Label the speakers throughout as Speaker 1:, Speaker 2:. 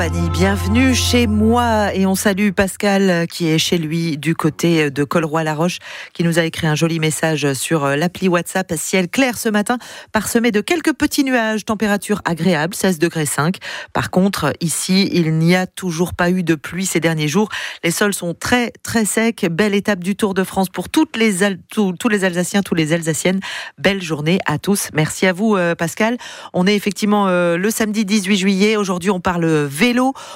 Speaker 1: Bienvenue chez moi et on salue Pascal qui est chez lui du côté de Colroy-la-Roche qui nous a écrit un joli message sur l'appli WhatsApp. Ciel clair ce matin, parsemé de quelques petits nuages, température agréable, 16,5 degrés. Par contre, ici, il n'y a toujours pas eu de pluie ces derniers jours. Les sols sont très très secs. Belle étape du Tour de France pour tous les Alsaciens, tous les Alsaciennes. Belle journée à tous. Merci à vous Pascal. On est effectivement le samedi 18 juillet. Aujourd'hui, on parle vélo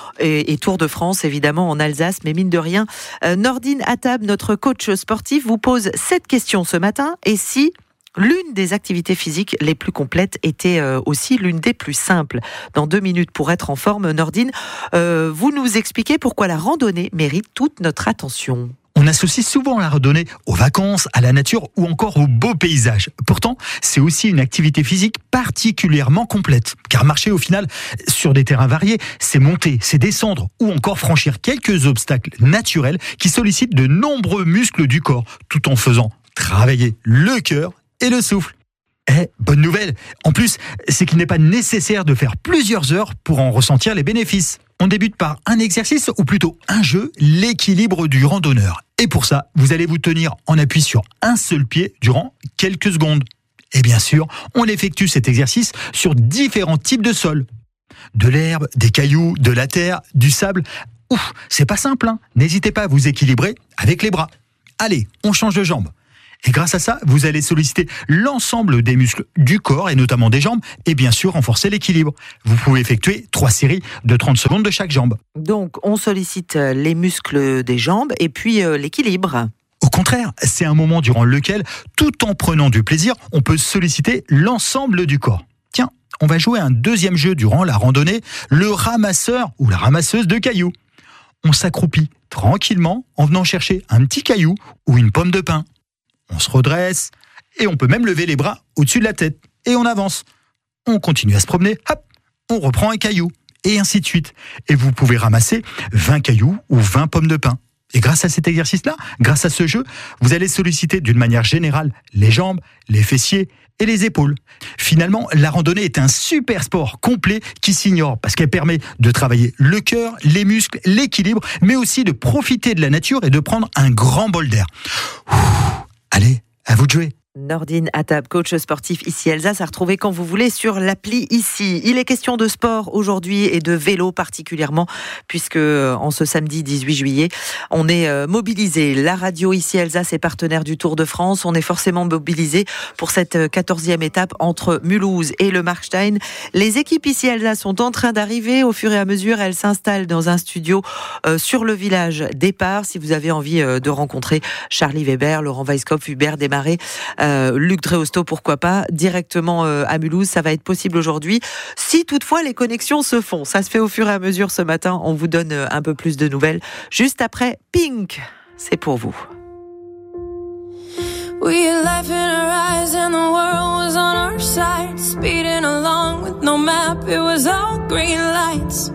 Speaker 1: et Tour de France, évidemment, en Alsace. Mais mine de rien, Nordine Attab, notre coach sportif, vous pose cette question ce matin. Et si l'une des activités physiques les plus complètes était aussi l'une des plus simples? Dans 2 minutes pour être en forme, Nordine, vous nous expliquez pourquoi la randonnée mérite toute notre attention.
Speaker 2: On associe souvent la randonnée aux vacances, à la nature ou encore aux beaux paysages. Pourtant, c'est aussi une activité physique particulièrement complète. Car marcher au final sur des terrains variés, c'est monter, c'est descendre ou encore franchir quelques obstacles naturels qui sollicitent de nombreux muscles du corps, tout en faisant travailler le cœur et le souffle. Bonne nouvelle. En plus, c'est qu'il n'est pas nécessaire de faire plusieurs heures pour en ressentir les bénéfices. On débute par un exercice, ou plutôt un jeu, l'équilibre du randonneur. Et pour ça, vous allez vous tenir en appui sur un seul pied durant quelques secondes. Et bien sûr, on effectue cet exercice sur différents types de sols. De l'herbe, des cailloux, de la terre, du sable. C'est pas simple, hein. N'hésitez pas à vous équilibrer avec les bras. Allez, on change de jambe. Et grâce à ça, vous allez solliciter l'ensemble des muscles du corps et notamment des jambes et bien sûr renforcer l'équilibre. Vous pouvez effectuer 3 séries de 30 secondes de chaque jambe.
Speaker 1: Donc, on sollicite les muscles des jambes et puis l'équilibre.
Speaker 2: Au contraire, c'est un moment durant lequel, tout en prenant du plaisir, on peut solliciter l'ensemble du corps. Tiens, on va jouer un deuxième jeu durant la randonnée, le ramasseur ou la ramasseuse de cailloux. On s'accroupit tranquillement en venant chercher un petit caillou ou une pomme de pin. On se redresse et on peut même lever les bras au-dessus de la tête. Et on avance. On continue à se promener, hop, on reprend un caillou. Et ainsi de suite. Et vous pouvez ramasser 20 cailloux ou 20 pommes de pin. Et grâce à cet exercice-là, grâce à ce jeu, vous allez solliciter d'une manière générale les jambes, les fessiers et les épaules. Finalement, la randonnée est un super sport complet qui s'ignore parce qu'elle permet de travailler le cœur, les muscles, l'équilibre, mais aussi de profiter de la nature et de prendre un grand bol d'air. Allez, à vous de jouer.
Speaker 1: Nordine Attab, coach sportif ici Alsace, à retrouver quand vous voulez sur l'appli ici. Il est question de sport aujourd'hui et de vélo particulièrement, puisque en ce samedi 18 juillet, on est mobilisé. La radio ici Alsace est partenaire du Tour de France. On est forcément mobilisé pour cette 14e étape entre Mulhouse et le Markstein. Les équipes ici Alsace sont en train d'arriver. Au fur et à mesure, elles s'installent dans un studio sur le village départ. Si vous avez envie de rencontrer Charlie Weber, Laurent Weisskopf, Hubert Desmarais, Luc Dreosto, pourquoi pas, directement à Mulhouse, ça va être possible aujourd'hui. Si toutefois les connexions se font, ça se fait au fur et à mesure ce matin, on vous donne un peu plus de nouvelles. Juste après, Pink, c'est pour vous.
Speaker 3: We had life in our eyes and the world was on our side, speeding along with no map, it was all green lights.